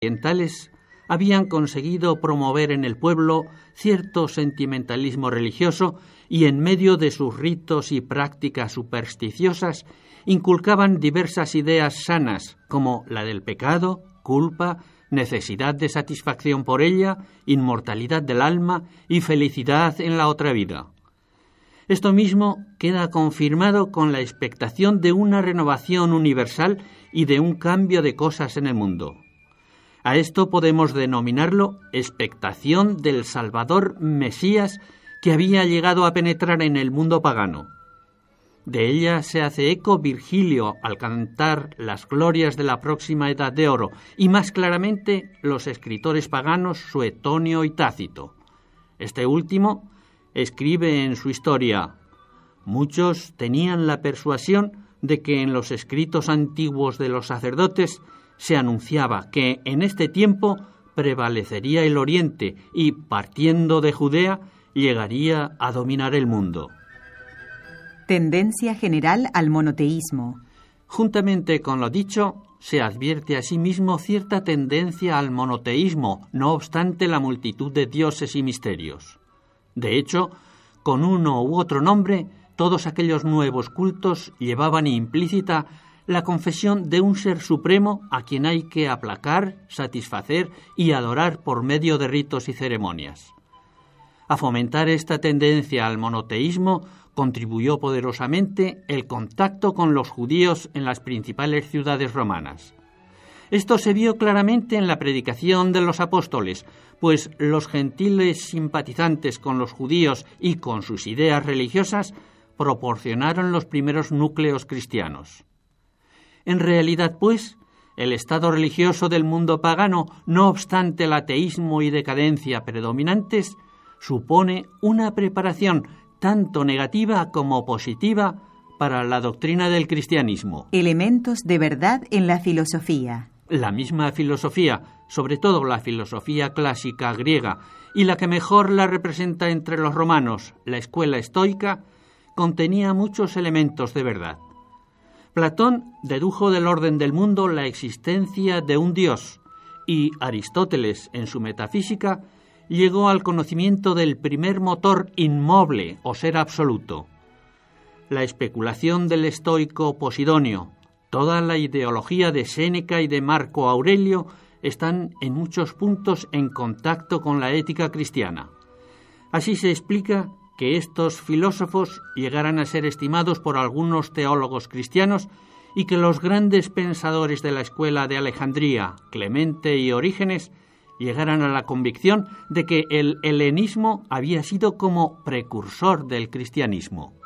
orientales habían conseguido promover en el pueblo cierto sentimentalismo religioso y en medio de sus ritos y prácticas supersticiosas inculcaban diversas ideas sanas como la del pecado, culpa, necesidad de satisfacción por ella, inmortalidad del alma y felicidad en la otra vida. Esto mismo queda confirmado con la expectación de una renovación universal y de un cambio de cosas en el mundo. A esto podemos denominarlo expectación del Salvador Mesías que había llegado a penetrar en el mundo pagano. De ella se hace eco Virgilio al cantar las glorias de la próxima Edad de Oro y más claramente los escritores paganos Suetonio y Tácito. Este último escribe en su historia: muchos tenían la persuasión de que en los escritos antiguos de los sacerdotes se anunciaba que en este tiempo prevalecería el Oriente y, partiendo de Judea, llegaría a dominar el mundo. Tendencia general al monoteísmo. Juntamente con lo dicho, se advierte asimismo cierta tendencia al monoteísmo, no obstante la multitud de dioses y misterios. De hecho, con uno u otro nombre, todos aquellos nuevos cultos llevaban implícita la confesión de un ser supremo a quien hay que aplacar, satisfacer y adorar por medio de ritos y ceremonias. A fomentar esta tendencia al monoteísmo contribuyó poderosamente el contacto con los judíos en las principales ciudades romanas. Esto se vio claramente en la predicación de los apóstoles, pues los gentiles simpatizantes con los judíos y con sus ideas religiosas proporcionaron los primeros núcleos cristianos. En realidad, pues, el estado religioso del mundo pagano, no obstante el ateísmo y decadencia predominantes, supone una preparación tanto negativa como positiva para la doctrina del cristianismo. Elementos de verdad en la filosofía. La misma filosofía, sobre todo la filosofía clásica griega, y la que mejor la representa entre los romanos, la escuela estoica, contenía muchos elementos de verdad. Platón dedujo del orden del mundo la existencia de un Dios, y Aristóteles, en su metafísica, llegó al conocimiento del primer motor inmoble o ser absoluto. La especulación del estoico Posidonio, toda la ideología de Séneca y de Marco Aurelio están en muchos puntos en contacto con la ética cristiana. Así se explica que estos filósofos llegaran a ser estimados por algunos teólogos cristianos y que los grandes pensadores de la escuela de Alejandría, Clemente y Orígenes, llegaran a la convicción de que el helenismo había sido como precursor del cristianismo.